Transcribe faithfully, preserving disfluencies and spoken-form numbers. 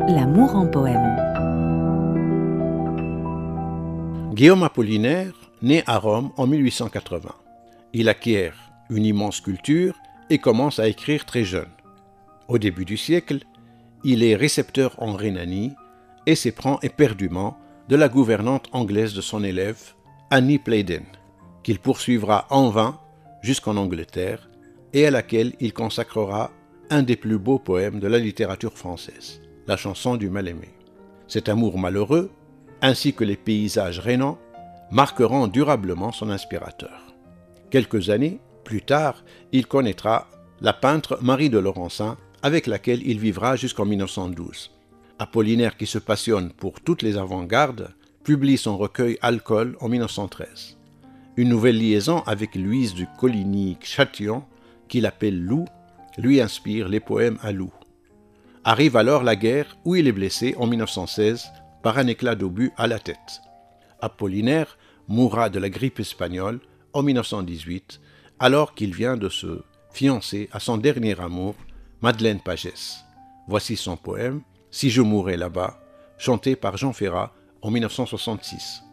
L'amour en poème. Guillaume Apollinaire naît à Rome en mille huit cent quatre-vingts. Il acquiert une immense culture et commence à écrire très jeune. Au début du siècle, il est récepteur en Rhénanie et s'éprend éperdument de la gouvernante anglaise de son élève, Annie Pleiden, qu'il poursuivra en vain jusqu'en Angleterre et à laquelle il consacrera un des plus beaux poèmes de la littérature française, la chanson du mal-aimé. Cet amour malheureux, ainsi que les paysages rhénans, marqueront durablement son inspirateur. Quelques années plus tard, il connaîtra la peintre Marie de Laurencin, avec laquelle il vivra jusqu'en mille neuf cent douze. Apollinaire, qui se passionne pour toutes les avant-gardes, publie son recueil Alcool en mille neuf cent treize. Une nouvelle liaison avec Louise du Coligny-Châtillon, qu'il appelle Lou, lui inspire les poèmes à Lou. Arrive alors la guerre où il est blessé en mille neuf cent seize par un éclat d'obus à la tête. Apollinaire mourra de la grippe espagnole en mille neuf cent dix-huit, alors qu'il vient de se fiancer à son dernier amour, Madeleine Pagès. Voici son poème « Si je mourais là-bas », chanté par Jean Ferrat en mille neuf cent soixante-six.